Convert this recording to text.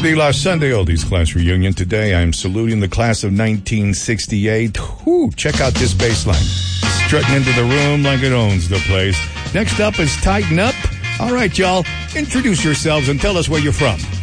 the Los Sunday Oldies class reunion. Today, I'm saluting the class of 1968. Whew, check out this bass line. Strutting into the room like it owns the place. Next up is Tighten Up. All right, y'all, introduce yourselves and tell us where you're from.